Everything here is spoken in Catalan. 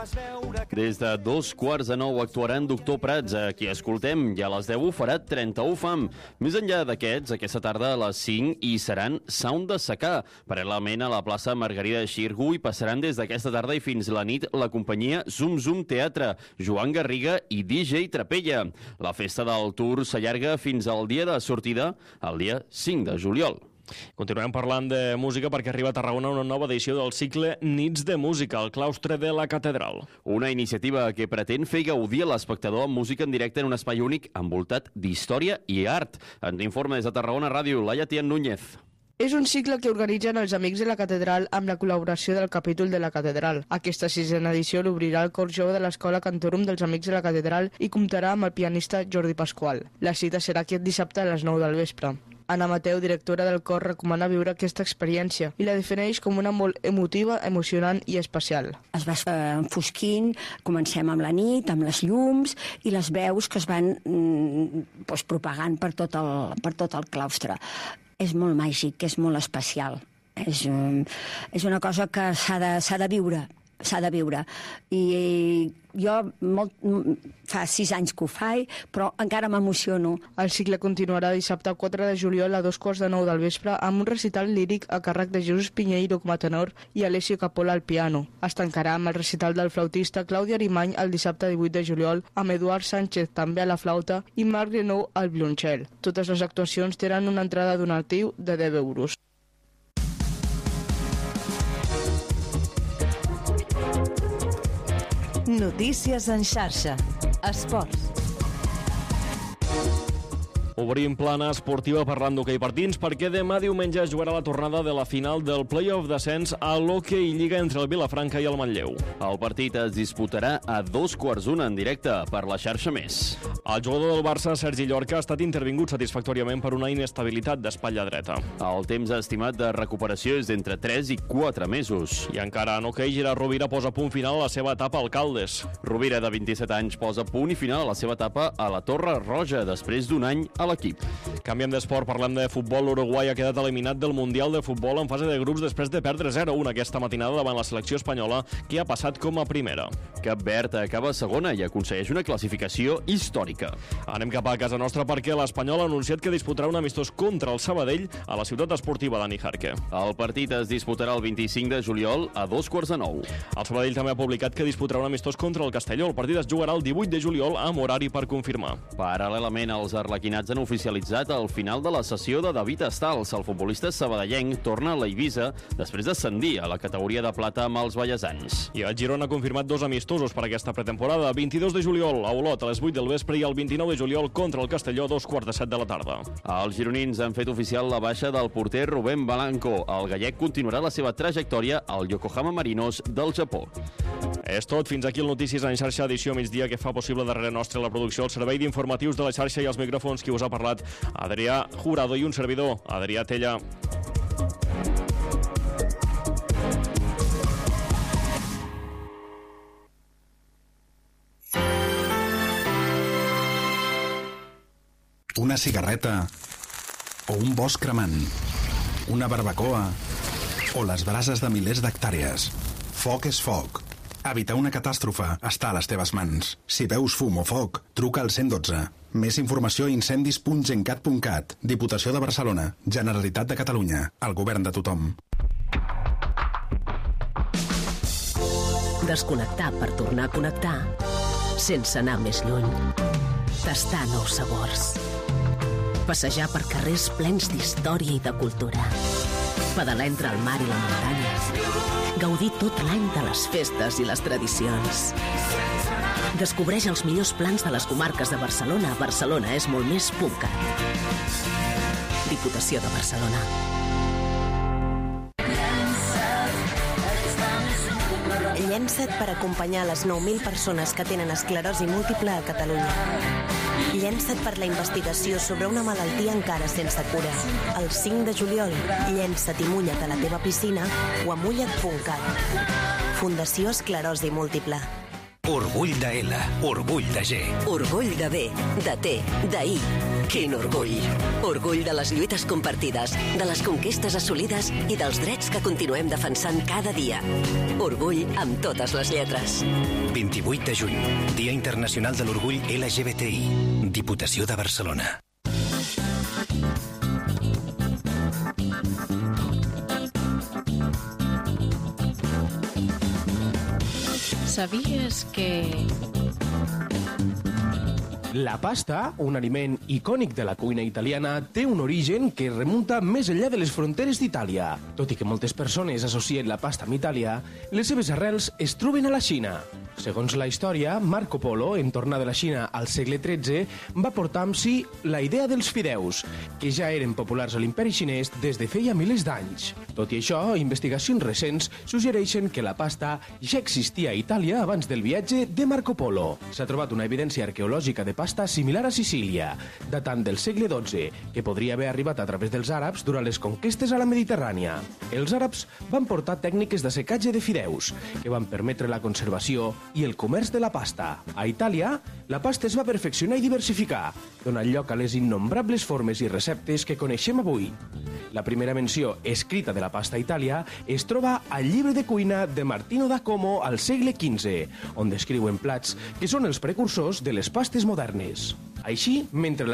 Des de 8:45 actuaran Doctor Prats, a qui escoltem, i a les 10 ho farà 31 Fam. Més enllà d'aquests, aquesta tarda a les 5 hi seran Sound de Secà. Paral·lelament a la plaça Margarida de Xirgu hi passaran des d'aquesta tarda i fins la nit la companyia Zum Zum Teatre, Joan Garriga i DJ Trapella. La festa del Tour s'allarga fins al dia de sortida, el dia 5 de juliol. Continuem parlant de música perquè arriba a Tarragona una nova edició del cicle Nits de Música al claustre de la Catedral. Una iniciativa que pretén fer gaudir a l'espectador amb música en directe en un espai únic envoltat d'història i art. Ens informa des de Tarragona Ràdio, Laia Tian Núñez. És un cicle que organitzen els Amics de la Catedral amb la col·laboració del capítol de la Catedral. Aquesta 6a edició l'obrirà el cor jove de l'Escola Cantorum dels Amics de la Catedral i comptarà amb el pianista Jordi Pasqual. La cita serà aquest dissabte a les 9 del vespre. Anna Mateu, directora del cor, recomana viure aquesta experiència i la defineix com una molt emotiva, emocionant i especial. Es va enfosquint, comencem amb la nit, amb les llums i les veus que es van propagant per tot el claustre. És molt màgic, és molt especial. És una cosa que s'ha de viure. I jo fa 6 anys que ho faig, però encara m'emociono. El cicle continuarà dissabte 4 de juliol a 2:45 del vespre amb un recital líric a càrrec de Jesús Piñeiro com a tenor i Alessio Capola al piano. Es tancarà amb el recital del flautista Clàudia Arimany el dissabte 18 de juliol amb Eduard Sánchez també a la flauta i Marc Renou al violoncel. Totes les actuacions tenen una entrada donatiu de 10 euros. Notícies en xarxa. Esports. Obrim plana esportiva parlant d'hoquei patins perquè demà diumenge es jugarà la tornada de la final del play-off d'ascens a l'Hockey Lliga entre el Vilafranca i el Manlleu. El partit es disputarà a 2:15 en directe per la xarxa Més. El jugador del Barça, Sergi Llorca, ha estat intervingut satisfactòriament per una inestabilitat d'espatlla dreta. El temps estimat de recuperació és d'entre 3 i 4 mesos. I encara en hoquei, Gerard Rovira posa punt final a la seva etapa al Caldes. Rovira, de 27 anys, posa punt i final a la seva etapa a la Torre Roja després d'un any a l'equip. Canviem d'esport, parlem de futbol. L'Uruguai ha quedat eliminat del Mundial de Futbol en fase de grups després de perdre 0-1 aquesta matinada davant la selecció espanyola, que ha passat com a primera. Cap Verd acaba segona i aconsegueix una classificació històrica. Anem cap a casa nostra perquè l'Espanyol ha anunciat que disputarà un amistós contra el Sabadell a la ciutat esportiva Dani Jarque. El partit es disputarà el 25 de juliol a 2:15. El Sabadell també ha publicat que disputarà un amistós contra el Castelló. El partit es jugarà el 18 de juliol amb horari per confirmar. Paral·lelament, els arlequinats han oficialitzat el final de la sessió de David Estals. El futbolista sabadellenc torna a l'Eivissa després d'ascendir a la categoria de plata amb els vallesans. I el Girona ha confirmat 2 amistosos per aquesta pretemporada. 22 de juliol a Olot a les 8 del vespre i el 29 de juliol contra el Castelló a 2:15 de la tarda. Els gironins han fet oficial la baixa del porter Rubén Blanco. El gallec continuarà la seva trajectòria al Yokohama Marinos del Japó. És tot. Fins aquí el Notícies en xarxa, edició migdia, que fa possible darrere nostre la producció, el servei d'informatius de la xarxa i els micròfons qui us ha parlat, Adrià Jurado, i un servidor, Adrià Tella. Una cigarreta o un bosc cremant, una barbacoa o les brases de milers d'hectàrees. Foc és foc. Evitar una catàstrofe està a les teves mans. Si veus fum o foc, truca al 112. Més informació a incendis.gencat.cat. Diputació de Barcelona. Generalitat de Catalunya. El govern de tothom. Desconnectar per tornar a connectar sense anar més lluny. Tastar nous sabors. Passejar per carrers plens d'història i de cultura. Pedalar entre el mar i la muntanya. Gaudir tot l'any de les festes i les tradicions. Descobreix els millors plans de les comarques de Barcelona. Barcelona és molt més.cat. Diputació de Barcelona. Llença't per acompanyar les 9.000 persones que tenen esclerosi múltiple a Catalunya. Llença't per la investigació sobre una malaltia encara sense cura. El 5 de juliol, llença't i mulla't a la teva piscina o a mulla't.cat. Fundació Esclerosi Múltiple. Orgull de L, orgull de G. Orgull de B, de T, de I. Quin orgull! Orgull de les lluites compartides, de les conquestes assolides i dels drets que continuem defensant cada dia. Orgull amb totes les lletres. 28 de juny, Dia Internacional de l'Orgull LGBTI. Diputació de Barcelona. Sabies que... La pasta, un aliment icònic de la cuina italiana, té un origen que es remunta més enllà de les fronteres d'Itàlia. Tot i que moltes persones associen la pasta amb Itàlia, les seves arrels es troben a la Xina. Segons la història, Marco Polo, en tornar de la Xina al segle XIII, va portar amb si la idea dels fideus, que ja eren populars a l'imperi xinès des de feia milers d'anys. Tot i això, investigacions recents suggereixen que la pasta ja existia a Itàlia abans del viatge de Marco Polo. S'ha trobat una evidència arqueològica de pasta similar a Sicília, datant del segle XII, que podria haver arribat a través dels àrabs durant les conquestes a la Mediterrània. Els àrabs van portar tècniques d'assecatge de fideus, que van permetre la conservació i el comerç de la pasta. A Itàlia, la pasta es va perfeccionar i diversificar, donant lloc a les innombrables formes i receptes que coneixem avui. La primera menció escrita de la pasta a Itàlia es troba al llibre de cuina de Martino da Como al segle XV, on descriuen plats que són els precursors de les pastes modernes. Així, mentre